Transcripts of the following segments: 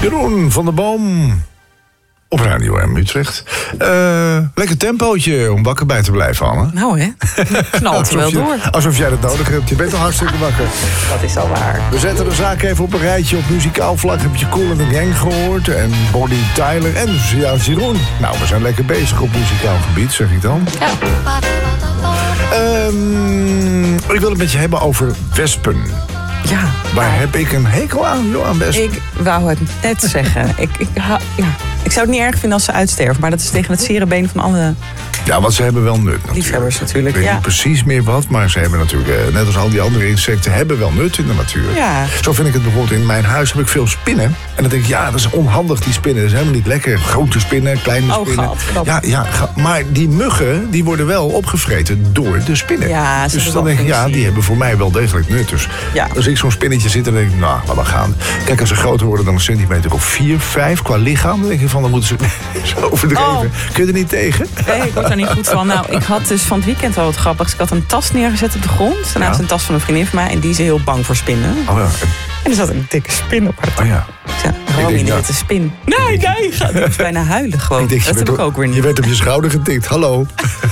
Jeroen van der Boom op Radio M Utrecht. Lekker tempootje om wakker bij te blijven, Anne. Nou hè, knalt er wel door. Alsof jij dat nodig hebt. Je bent al hartstikke wakker. Dat is al waar. We zetten de zaak even op een rijtje. Op muzikaal vlak heb je Kool en de Gang gehoord. En Bonnie Tyler en ja, Jeroen. Nou, we zijn lekker bezig op muzikaal gebied, zeg ik dan. Ja. Ik wil het met je hebben over wespen. Ja. Waar heb ik een hekel aan, joh, aan wespen? Ik wou het net zeggen. Ik zou het niet erg vinden als ze uitsterven. Maar dat is tegen het zere been van alle... Ja, want ze hebben wel nut natuurlijk. Liefhebbers natuurlijk, Ik weet niet precies meer wat, maar ze hebben natuurlijk... net als al die andere insecten, hebben wel nut in de natuur. Ja. Zo vind ik het bijvoorbeeld in mijn huis heb ik veel spinnen. En dan denk ik, ja, dat is onhandig, die spinnen. Dat is helemaal niet lekker. Grote spinnen, kleine spinnen. Maar die muggen, die worden wel opgevreten door de spinnen. Ja, dus dan denk ik, ja, die hebben voor mij wel degelijk nut. Dus als ik zo'n spinnetje zit, dan denk ik, nou, laat maar gaan. Kijk, als ze groter worden dan een centimeter of 4, 5 qua lichaam, dan denk ik van, dan moeten ze zo overdreven. Oh. Kun je er niet tegen? Nee, ik word er niet goed van. Nou, ik had dus van het weekend wel wat grappigs. Ik had een tas neergezet op de grond. Daarnaast een tas van een vriendin van mij. En die is heel bang voor spinnen. Oh ja. En er zat een dikke spin op haar. Oh ja. Romy, dit is een spin. Nee, ga niet. Ik was bijna huilen gewoon. Dat heb ik ook weer niet. Je werd op je schouder getikt. Hallo.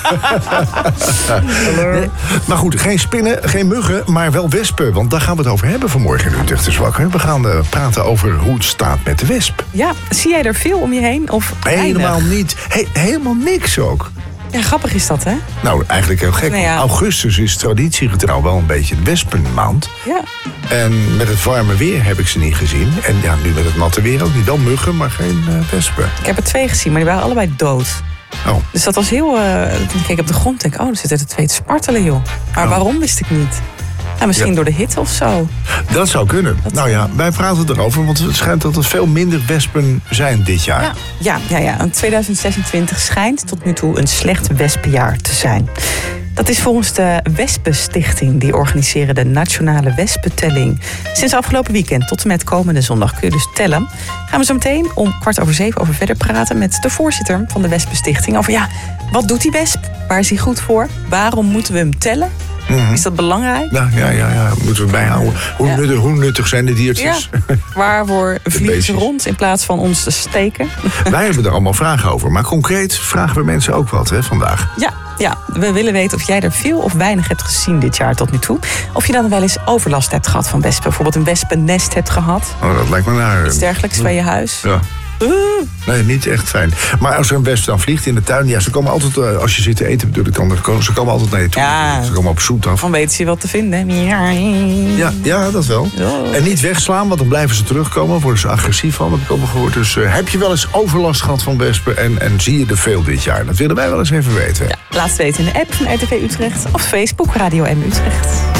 Nee. Maar goed, geen spinnen, geen muggen, maar wel wespen. Want daar gaan we het over hebben vanmorgen in Utrecht is Wakker. We gaan praten over hoe het staat met de wesp. Ja, zie jij er veel om je heen? Of helemaal niet. Helemaal niks ook. Ja, grappig is dat, hè? Nou, eigenlijk heel gek. Nee, ja. Augustus is traditiegetrouw wel een beetje de wespenmaand. Ja. En met het warme weer heb ik ze niet gezien. En ja, nu met het natte weer ook niet. Wel muggen, maar geen wespen. Ik heb er 2 gezien, maar die waren allebei dood. Oh. Dus dat was heel... toen ik keek op de grond en denk, er zitten er 2 te spartelen, joh. Maar waarom wist ik niet? Ja, misschien door de hitte of zo. Dat zou kunnen. Wij praten erover, want het schijnt dat er veel minder wespen zijn dit jaar. Ja. 2026 schijnt tot nu toe een slecht wespenjaar te zijn. Dat is volgens de Wespenstichting. Die organiseren de Nationale Wespentelling. Sinds afgelopen weekend tot en met komende zondag kun je dus tellen. Gaan we zo meteen om 6:15 over verder praten met de voorzitter van de Wespenstichting. Over wat doet die wesp? Waar is hij goed voor? Waarom moeten we hem tellen? Mm-hmm. Is dat belangrijk? Ja, moeten we bijhouden. Hoe nuttig zijn de diertjes? Ja. Waarvoor vliegen ze rond in plaats van ons te steken? Wij hebben er allemaal vragen over. Maar concreet vragen we mensen ook wat vandaag. Ja, we willen weten of jij er veel of weinig hebt gezien dit jaar tot nu toe. Of je dan wel eens overlast hebt gehad van wespen. Bijvoorbeeld een wespennest hebt gehad. Oh, dat lijkt me naar... Iets dergelijks bij je huis. Ja. Nee, niet echt fijn. Maar als er een wesp dan vliegt in de tuin... ze komen altijd, als je zit te eten bedoel ik dan... ze komen altijd naar je toe. Ja. Ze komen op zoet af. Dan weten ze wat te vinden. Ja, dat wel. Oh. En niet wegslaan, want dan blijven ze terugkomen. Worden ze agressief van, heb ik allemaal gehoord. Dus heb je wel eens overlast gehad van wespen... en zie je er veel dit jaar? Dat willen wij wel eens even weten. Ja, laat het weten in de app van RTV Utrecht... of Facebook Radio M Utrecht.